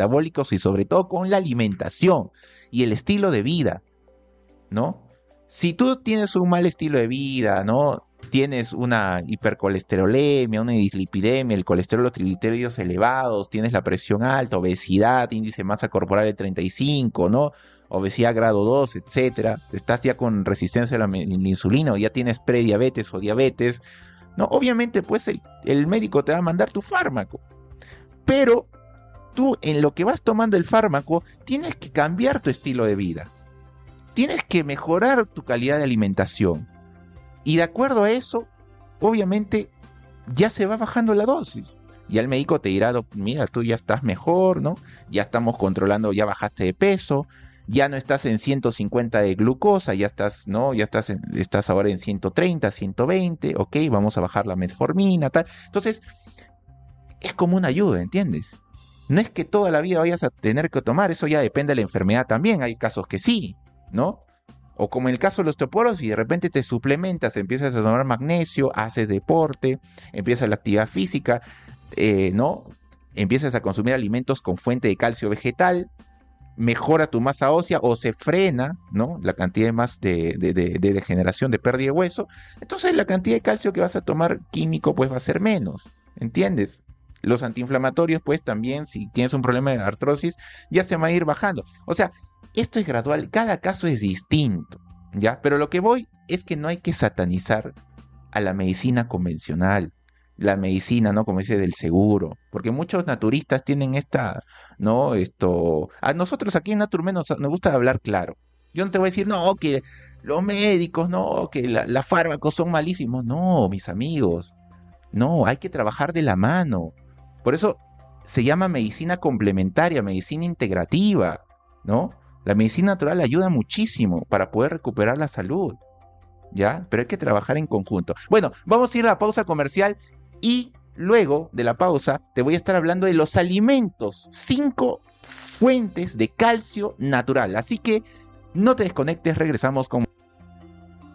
metabólicos y sobre todo con la alimentación y el estilo de vida, ¿no? Si tú tienes un mal estilo de vida, ¿no? Tienes una hipercolesterolemia, una dislipidemia, el colesterol, los triglicéridos elevados, tienes la presión alta, obesidad, índice de masa corporal de 35, ¿no? Obesidad grado 2, etcétera. Estás ya con resistencia a la insulina o ya tienes prediabetes o diabetes, ¿no? Obviamente, pues el médico te va a mandar tu fármaco. Pero tú, en lo que vas tomando el fármaco, tienes que cambiar tu estilo de vida. Tienes que mejorar tu calidad de alimentación. Y de acuerdo a eso, obviamente, ya se va bajando la dosis. Ya el médico te dirá, mira, tú ya estás mejor, ¿no? Ya estamos controlando, ya bajaste de peso, ya no estás en 150 de glucosa, ya estás, ¿no? Ya estás ahora en 130, 120, ok, vamos a bajar la metformina, tal. Entonces, es como una ayuda, ¿entiendes? No es que toda la vida vayas a tener que tomar, eso ya depende de la enfermedad también, hay casos que sí, ¿no? O como en el caso de la osteoporosis, de repente te suplementas, empiezas a tomar magnesio, haces deporte, empiezas la actividad física, ¿no? Empiezas a consumir alimentos con fuente de calcio vegetal, mejora tu masa ósea o se frena, ¿no? La cantidad de degeneración, de pérdida de hueso. Entonces la cantidad de calcio que vas a tomar químico pues va a ser menos, ¿entiendes? Los antiinflamatorios pues también, si tienes un problema de artrosis, ya se va a ir bajando. O sea, esto es gradual, cada caso es distinto, ¿ya? Pero lo que voy es que no hay que satanizar a la medicina convencional, la medicina, ¿no? Como dice, del seguro, porque muchos naturistas tienen ¿no? A nosotros aquí en Naturmed nos gusta hablar claro. Yo no te voy a decir, no, que los médicos, no, que los fármacos son malísimos. No, mis amigos, no, hay que trabajar de la mano. Por eso se llama medicina complementaria, medicina integrativa, ¿no? La medicina natural ayuda muchísimo para poder recuperar la salud, ¿ya? Pero hay que trabajar en conjunto. Bueno, vamos a ir a la pausa comercial y luego de la pausa te voy a estar hablando de los alimentos, 5 fuentes de calcio natural. Así que no te desconectes, regresamos con...